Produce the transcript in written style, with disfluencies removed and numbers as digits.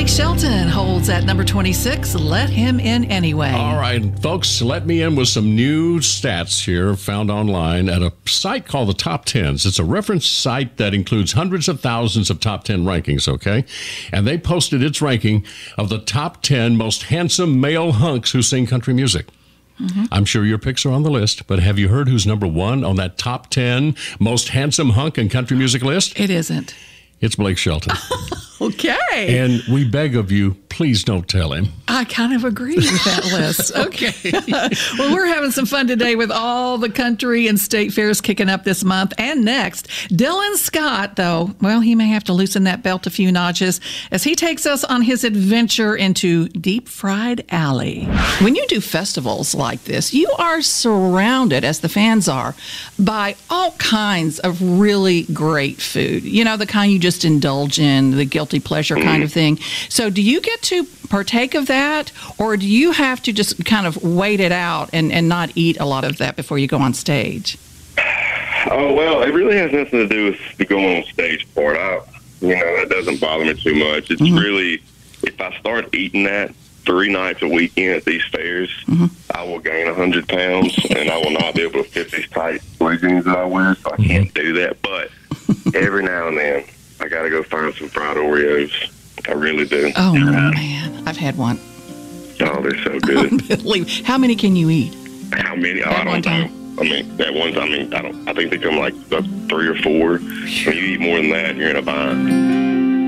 Blake Shelton holds at number 26, Let Him In Anyway. All right, folks, let me in with some new stats here found online at a site called the Top Tens. It's a reference site that includes hundreds of thousands of top 10 rankings, okay? And they posted its ranking of the top 10 most handsome male hunks who sing country music. Mm-hmm. I'm sure your picks are on the list, but have you heard who's number one on that top 10 most handsome hunk in country music list? It isn't. It's Blake Shelton. Okay. And we beg of you, please don't tell him. I kind of agree with that list. Okay. Well, we're having some fun today with all the country and state fairs kicking up this month and next. Dylan Scott, though, well, he may have to loosen that belt a few notches as he takes us on his adventure into Deep Fried Alley. When you do festivals like this, you are surrounded, as the fans are, by all kinds of really great food. You know, the kind you just indulge in, the guilty pleasure kind of thing. So do you get to partake of that, or do you have to just kind of wait it out and not eat a lot of that before you go on stage? Oh, well, it really has nothing to do with the going on stage part. That doesn't bother me too much. It's really, if I start eating that 3 nights a weekend at these fairs, I will gain 100 pounds, and I will not be able to fit these tight blue jeans that I wear, so I can't do that. But every now and then, I got to go find some fried Oreos. I really do. Oh, man. I've had one. Oh, they're so good. Unbelievable. How many can you eat? How many? Oh, At I one don't know. time? I mean, at one time, I think they come like 3 or 4. When you eat more than that, you're in a bind.